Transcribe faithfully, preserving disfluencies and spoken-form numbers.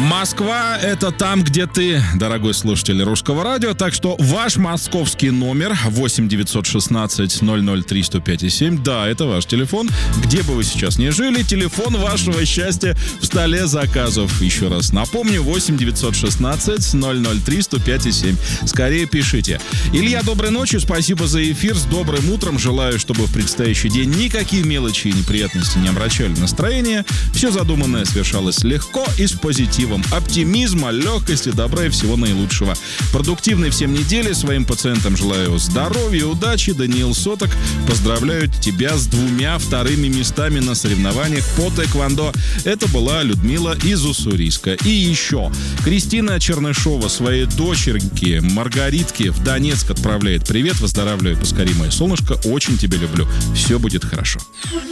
Москва — это там, где ты, дорогой слушатель Русского радио. Так что ваш московский номер восемь девятьсот шестнадцать ноль ноль три сто пять и семь. Да, это ваш телефон. Где бы вы сейчас ни жили, телефон вашего счастья в столе заказов. Еще раз напомню, восемь девятьсот шестнадцать ноль ноль три сто пять и семь. Скорее пишите. Илья, доброй ночи, спасибо за эфир. С добрым утром. Желаю, чтобы в предстоящий день никакие мелочи и неприятности не омрачали настроение. Все задуманное совершалось легко и с позитивом. Оптимизма, легкости, добра и всего наилучшего. Продуктивной всем недели. Своим пациентам желаю здоровья, удачи. Даниил Соток, поздравляю тебя с двумя вторыми местами на соревнованиях по тэквондо. Это была Людмила из Уссурийска. И еще Кристина Чернышова своей дочерке Маргаритке в Донецк отправляет привет. Выздоравливай поскорее, мое солнышко. Очень тебя люблю. Все будет хорошо.